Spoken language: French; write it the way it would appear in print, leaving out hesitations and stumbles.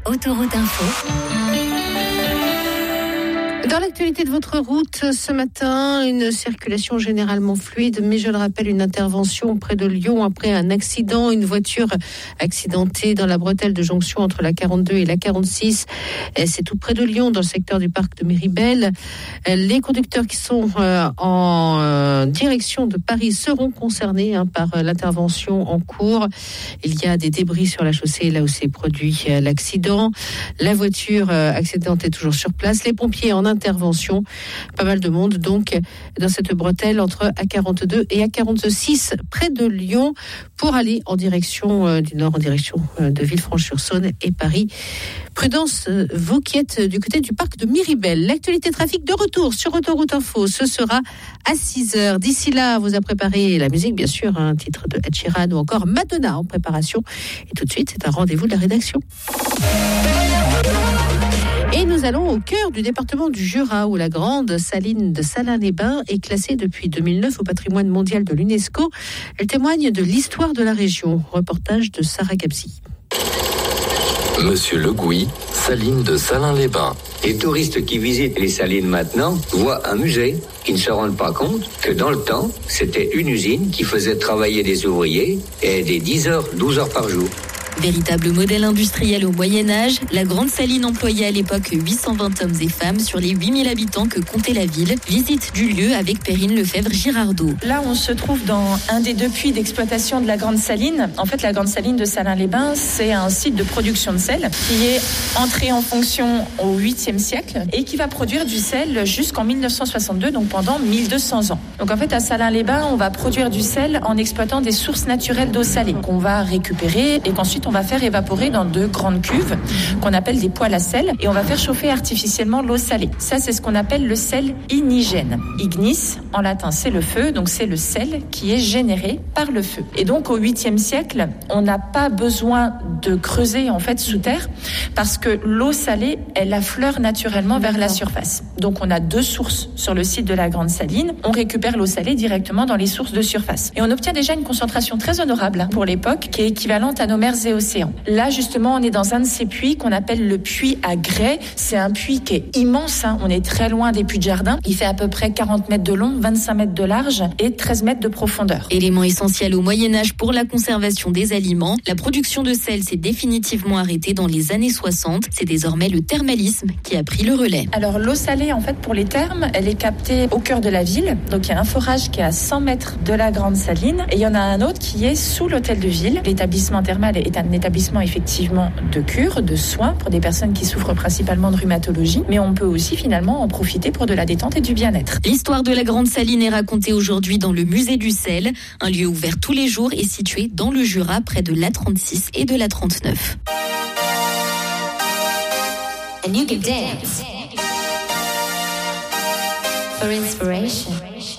Autoroute Info. Dans l'actualité de votre route, ce matin, une circulation généralement fluide, mais je le rappelle, une intervention près de Lyon après un accident, une voiture accidentée dans la bretelle de jonction entre la 42 et la 46. C'est tout près de Lyon, dans le secteur du parc de Méribel. Les conducteurs qui sont en direction de Paris seront concernés par l'intervention en cours. Il y a des débris sur la chaussée, là où s'est produit l'accident. La voiture accidentée est toujours sur place. Les pompiers en intervention, pas mal de monde donc dans cette bretelle entre A42 et A46 près de Lyon pour aller en direction du nord, en direction de Villefranche-sur-Saône et Paris. Prudence, vous qui êtes du côté du parc de Méribel. L'actualité trafic de retour sur Autoroute Info, ce sera à 6h. D'ici là, vous a préparé la musique, bien sûr, un titre de Ed Sheeran ou encore Madonna en préparation. Et tout de suite, c'est un rendez-vous de la rédaction. Et nous allons au cœur du département du Jura, où la grande saline de Salins-les-Bains est classée depuis 2009 au patrimoine mondial de l'UNESCO. Elle témoigne de l'histoire de la région. Reportage de Sarah Gabzi. Monsieur Le Gouy, saline de Salins-les-Bains. Les touristes qui visitent les salines maintenant voient un musée qui ne se rendent pas compte que dans le temps, c'était une usine qui faisait travailler des ouvriers et des 10 heures, 12 heures par jour. Véritable modèle industriel au Moyen-Âge, la grande saline employait à l'époque 820 hommes et femmes sur les 8000 habitants que comptait la ville. Visite du lieu avec Perrine Lefebvre-Girardot. Là, on se trouve dans un des 2 puits d'exploitation de la grande saline. En fait, la grande saline de Salins-les-Bains, c'est un site de production de sel qui est entré en fonction au 8e siècle et qui va produire du sel jusqu'en 1962, donc pendant 1200 ans. Donc en fait, à Salins-les-Bains, on va produire du sel en exploitant des sources naturelles d'eau salée qu'on va récupérer et qu'ensuite on va faire évaporer dans 2 grandes cuves qu'on appelle des poêles à sel et on va faire chauffer artificiellement l'eau salée. Ça, c'est ce qu'on appelle le sel inigène. Ignis, en latin, c'est le feu, donc c'est le sel qui est généré par le feu. Et donc, au 8e siècle, on n'a pas besoin de creuser, en fait, sous terre parce que l'eau salée, elle affleure naturellement vers la surface. Donc, on a 2 sources sur le site de la grande saline. On récupère l'eau salée directement dans les sources de surface. Et on obtient déjà une concentration très honorable pour l'époque qui est équivalente à nos mers et océans. Là, justement, on est dans un de ces puits qu'on appelle le puits à grès. C'est un puits qui est immense. On est très loin des puits de jardin. Il fait à peu près 40 mètres de long, 25 mètres de large et 13 mètres de profondeur. Élément essentiel au Moyen-Âge pour la conservation des aliments. La production de sel s'est définitivement arrêtée dans les années 60. C'est désormais le thermalisme qui a pris le relais. Alors, l'eau salée, en fait, pour les thermes, elle est captée au cœur de la ville. Donc, il y a un forage qui est à 100 mètres de la grande saline et il y en a un autre qui est sous l'hôtel de ville. L'établissement thermal est un établissement effectivement de cure, de soins pour des personnes qui souffrent principalement de rhumatologie, mais on peut aussi finalement en profiter pour de la détente et du bien-être. L'histoire de la grande saline est racontée aujourd'hui dans le musée du sel, un lieu ouvert tous les jours et situé dans le Jura près de l'A36 et de l'A39. And you can dance for inspiration.